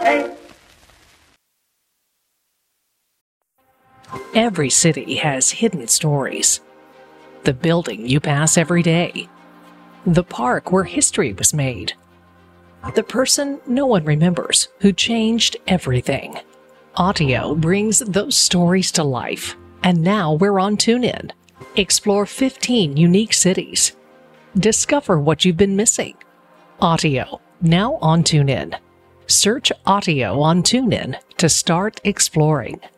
Every city has hidden stories. The building you pass every day. The park where history was made. The person no one remembers who changed everything. Audio brings those stories to life. And now we're on TuneIn. Explore 15 unique cities. Discover what you've been missing. Audio, now on TuneIn. Search Audio on TuneIn to start exploring.